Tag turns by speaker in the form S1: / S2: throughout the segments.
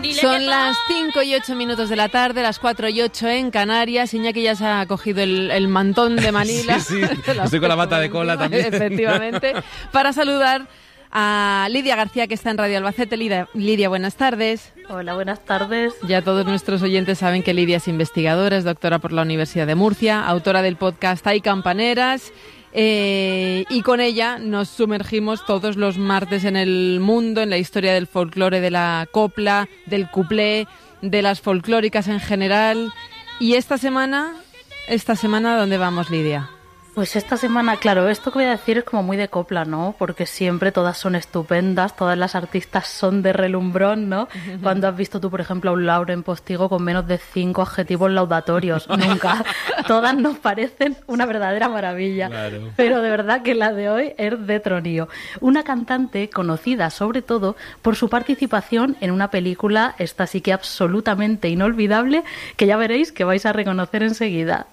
S1: Son las 5:08 de la tarde, las 4:08 en Canarias. Iñaki ya se ha cogido el mantón de Manila.
S2: Sí, estoy con la bata de cola también.
S1: Efectivamente. Para saludar a Lidia García, que está en Radio Albacete. Lidia, buenas tardes.
S3: Hola, buenas tardes.
S1: Ya todos nuestros oyentes saben que Lidia es investigadora, es doctora por la Universidad de Murcia, autora del podcast Hay Campaneras. Y con ella nos sumergimos todos los martes en el mundo, en la historia del folclore, de la copla, del cuplé, de las folclóricas en general. Y esta semana, ¿dónde vamos, Lidia?
S3: Pues esta semana, claro, esto que voy a decir es como muy de copla, ¿no? Porque siempre todas son estupendas, todas las artistas son de relumbrón, ¿no? Cuando has visto tú, por ejemplo, a un Lauren Postigo con menos de 5 adjetivos laudatorios, nunca. Todas nos parecen una verdadera maravilla.
S2: Claro.
S3: Pero de verdad que la de hoy es de tronío. Una cantante conocida sobre todo por su participación en una película, esta sí que absolutamente inolvidable, que ya veréis que vais a reconocer enseguida.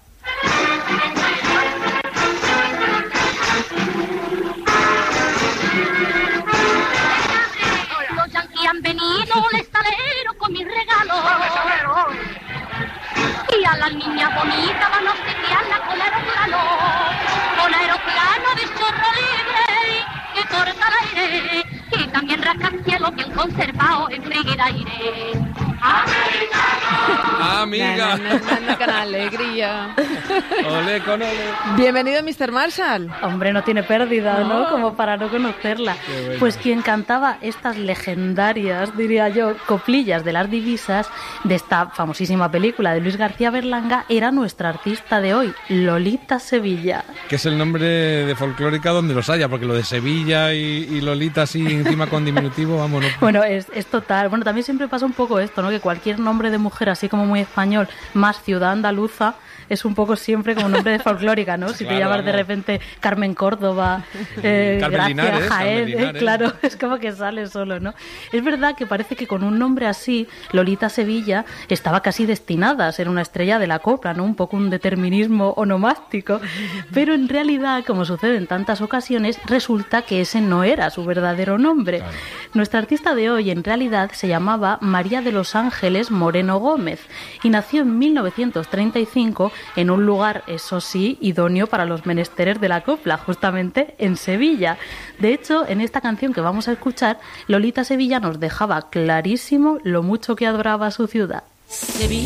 S4: Han venido el estalero con mis regalos y a las niñas bonitas van a obsequiarla con aeroplano de chorro libre que corta el aire y también rasca el cielo bien conservado en Frigueiraire.
S2: ¡Amiga!
S1: ¡Qué alegría!
S2: ¡Ole con ole!
S1: Bienvenido, Mr. Marshall.
S3: Hombre, no tiene pérdida, ¿no? Como para no conocerla.
S2: Bueno.
S3: Pues quien cantaba estas legendarias, diría yo, coplillas de las divisas de esta famosísima película de Luis García Berlanga era nuestra artista de hoy, Lolita Sevilla.
S2: Que es el nombre de folclórica donde los haya, porque lo de Sevilla y Lolita así encima con diminutivo, vámonos.
S3: Bueno, es total. Bueno, también siempre pasa un poco esto, ¿no? Que cualquier nombre de mujer así como muy español, más ciudad andaluza, es un poco siempre como nombre de folclórica, ¿no? Si
S2: Claro,
S3: te llamas de
S2: vamos.
S3: repente Carmen Córdoba,
S2: Carmen
S3: Gracia,
S2: Linares,
S3: Jaén,
S2: Carmen Linares.
S3: claro, es como que sale solo, ¿no? Es verdad que parece que con un nombre así, Lolita Sevilla estaba casi destinada a ser una estrella de la copla, ¿no? Un poco un determinismo onomástico, pero en realidad, como sucede en tantas ocasiones, resulta que ese no era su verdadero nombre.
S2: Claro.
S3: Nuestra artista de hoy en realidad se llamaba María de los Ángeles Moreno Gómez y nació en 1935 en un lugar, eso sí, idóneo para los menesteres de la copla, justamente en Sevilla. De hecho, en esta canción que vamos a escuchar, Lolita Sevilla nos dejaba clarísimo lo mucho que adoraba su ciudad.
S5: Sevilla